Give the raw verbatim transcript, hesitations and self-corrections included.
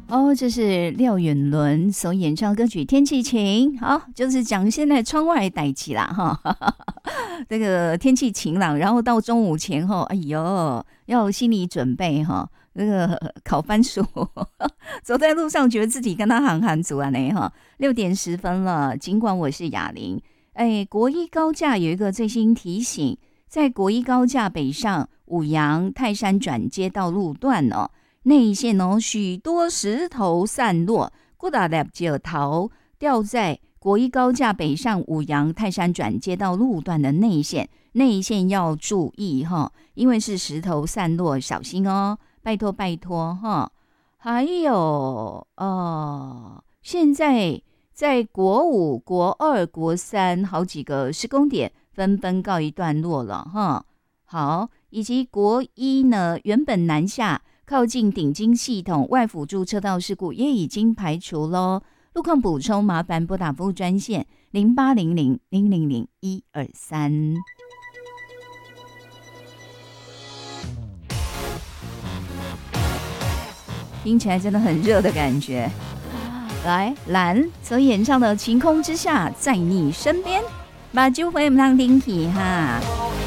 哦，这是廖远伦所演唱歌曲《天气晴》，好，就是讲现在窗外代志啦哈。这个天气晴朗，然后到中午前后，哎呦，要有心理准备哈。这个烤番薯，走在路上觉得自己跟他行行族啊呢哈。六点十分了，尽管我是哑铃，哎，国一高架有一个最新提醒，在国一高架北上五杨泰山转接道路段哦。内线哦，许多石头散落，古大粒石头掉在国一高架北上五杨泰山转接道路段的内线，内线要注意哈，因为是石头散落，小心哦，拜托拜托哈。还有呃，现在在国五、国二、国三好几个施工点纷纷告一段落了哈。好，以及国一呢，原本南下。靠近顶金系统外辅助车道事故也已经排除咯。路况补充麻烦拨打服务专线零八零零零零零一二三。听起来真的很热的感觉。来，蓝所演唱的《晴空之下，在你身边》，把酒杯唔当顶起哈。